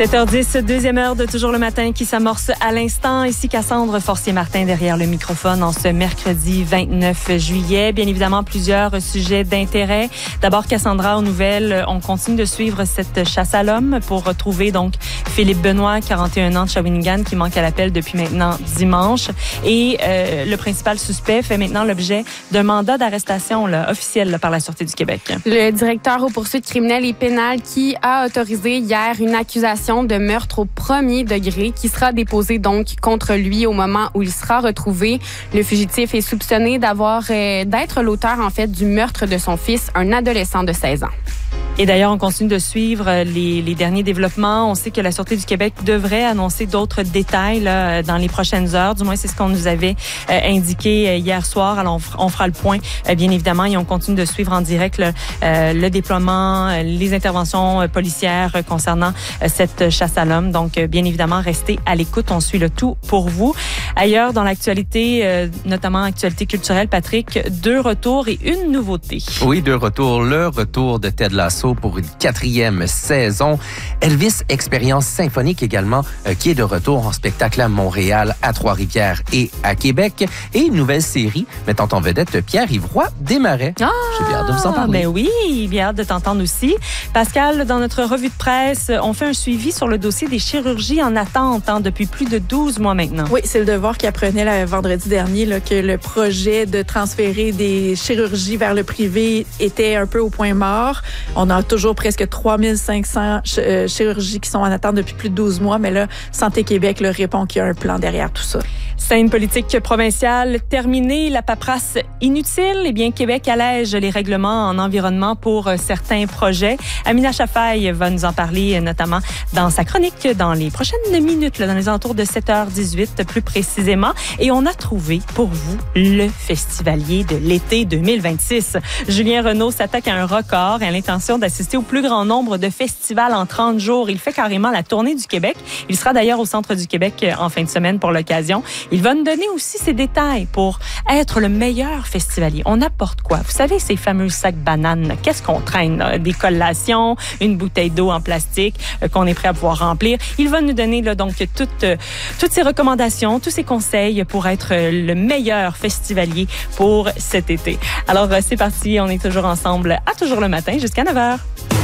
7h10, deuxième heure de Toujours le matin qui s'amorce à l'instant. Ici Cassandre Forcier-Martin derrière le microphone en ce mercredi 29 juillet. Bien évidemment, plusieurs sujets d'intérêt. D'abord, Cassandra, aux nouvelles, on continue de suivre cette chasse à l'homme pour retrouver donc Philippe Benoît, 41 ans de Shawinigan, qui manque à l'appel depuis maintenant dimanche. Et le principal suspect fait maintenant l'objet d'un mandat d'arrestation officiel par la Sûreté du Québec. Le directeur aux poursuites criminelles et pénales qui a autorisé hier une accusation de meurtre au premier degré qui sera déposée donc contre lui au moment où il sera retrouvé. Le fugitif est soupçonné d'être l'auteur en fait du meurtre de son fils, un adolescent de 16 ans. Et d'ailleurs, on continue de suivre les derniers développements. On sait que la Sûreté du Québec devrait annoncer d'autres détails là, dans les prochaines heures. Du moins, c'est ce qu'on nous avait indiqué hier soir. Alors, on fera le point, bien évidemment, et on continue de suivre en direct le déploiement, les interventions policières concernant cette chasse à l'homme. Donc, bien évidemment, restez à l'écoute. On suit le tout pour vous. Ailleurs, dans l'actualité, notamment actualité culturelle, Patrick, 2 retours et une nouveauté. Oui, 2 retours. Le retour de Ted Lasso pour une 4e saison. Elvis Expérience symphonique également, qui est de retour en spectacle à Montréal, à Trois-Rivières et à Québec. Et une nouvelle série mettant en vedette Pierre-Yves Roy Desmarais. Ah, j'ai bien hâte de vous en parler. Ben oui, bien hâte de t'entendre aussi. Pascal, dans notre revue de presse, on fait un suivi sur le dossier des chirurgies en attente depuis plus de 12 mois maintenant. Oui, c'est le Devoir qui apprenait vendredi dernier que le projet de transférer des chirurgies vers le privé était un peu au point mort. On a toujours presque 3500 chirurgies qui sont en attente depuis plus de 12 mois, mais là, Santé Québec répond qu'il y a un plan derrière tout ça. Scène politique provinciale terminée, la paperasse inutile. Eh bien, Québec allège les règlements en environnement pour certains projets. Amina Chafaï va nous en parler, notamment dans sa chronique dans les prochaines minutes, dans les alentours de 7h18 plus précisément. Et on a trouvé pour vous le festivalier de l'été 2026. Julien Renaud s'attaque à un record et a l'intention d'assister au plus grand nombre de festivals en 30 jours. Il fait carrément la tournée du Québec. Il sera d'ailleurs au Centre du Québec en fin de semaine pour l'occasion. Il va nous donner aussi ses détails pour être le meilleur festivalier. On apporte quoi? Vous savez, ces fameux sacs bananes, qu'est-ce qu'on traîne? Là? Des collations, une bouteille d'eau en plastique qu'on est prêt à pouvoir remplir. Il va nous donner là, donc toutes ses recommandations, tous ses conseils pour être le meilleur festivalier pour cet été. Alors, c'est parti. On est toujours ensemble à Toujours le matin jusqu'à 9h.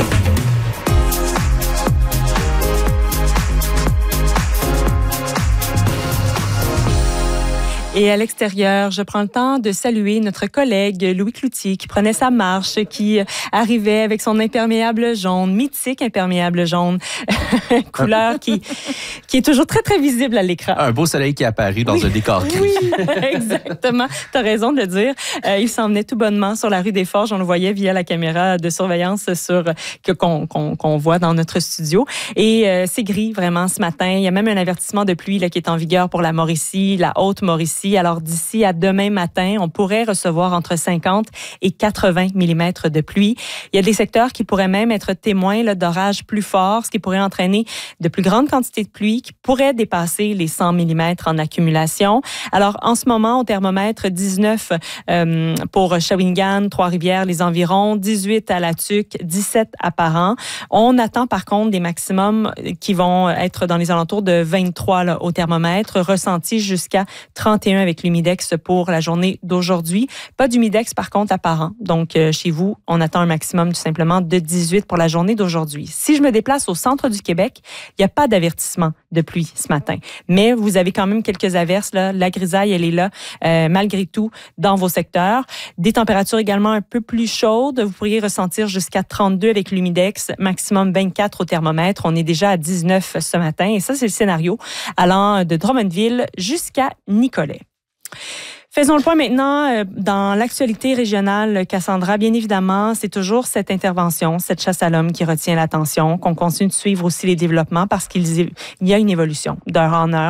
Et à l'extérieur, je prends le temps de saluer notre collègue Louis Cloutier qui prenait sa marche, qui arrivait avec son imperméable jaune, mythique imperméable jaune, couleur qui est toujours très, très visible à l'écran. Un beau soleil qui est apparu dans un décor gris. Oui, exactement. Tu as raison de le dire. Il s'en venait tout bonnement sur la rue des Forges. On le voyait via la caméra de surveillance qu'on voit dans notre studio. Et c'est gris vraiment ce matin. Il y a même un avertissement de pluie là, qui est en vigueur pour la Mauricie, la Haute-Mauricie. Alors, d'ici à demain matin, on pourrait recevoir entre 50 et 80 mm de pluie. Il y a des secteurs qui pourraient même être témoins là, d'orages plus forts, ce qui pourrait entraîner de plus grandes quantités de pluie qui pourraient dépasser les 100 mm en accumulation. Alors, en ce moment, au thermomètre, 19 pour Shawinigan, Trois-Rivières, les environs, 18 à La Tuque, 17 à Parent. On attend par contre des maximums qui vont être dans les alentours de 23 là, au thermomètre, ressentis jusqu'à 31 avec l'humidex pour la journée d'aujourd'hui. Pas d'humidex, par contre, à Parent. Donc, chez vous, on attend un maximum tout simplement de 18 pour la journée d'aujourd'hui. Si je me déplace au centre du Québec, il n'y a pas d'avertissement de pluie ce matin. Mais vous avez quand même quelques averses. Là. La grisaille, elle est là, malgré tout, dans vos secteurs. Des températures également un peu plus chaudes. Vous pourriez ressentir jusqu'à 32 avec l'humidex, maximum 24 au thermomètre. On est déjà à 19 ce matin. Et ça, c'est le scénario allant de Drummondville jusqu'à Nicolet. Faisons le point maintenant dans l'actualité régionale, Cassandra. Bien évidemment, c'est toujours cette intervention, cette chasse à l'homme qui retient l'attention, qu'on continue de suivre aussi les développements parce qu'il y a une évolution d'heure en heure.